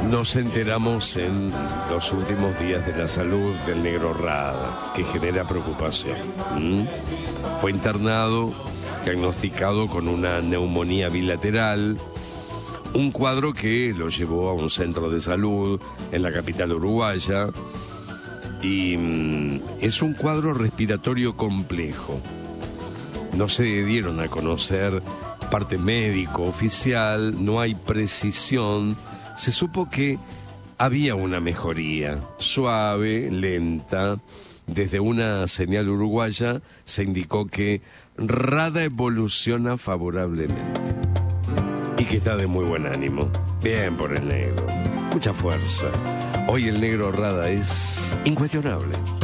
Nos enteramos en los últimos días de la salud del negro Rada, que genera preocupación. Fue internado, diagnosticado con una neumonía bilateral, un cuadro que lo llevó a un centro de salud en la capital uruguaya, y es un cuadro respiratorio complejo. No se dieron a conocer parte médico oficial, no hay precisión. Se supo que había una mejoría, suave, lenta. Desde una señal uruguaya se indicó que Rada evoluciona favorablemente y que está de muy buen ánimo. Bien por el negro, mucha fuerza. Hoy el negro Rada es incuestionable.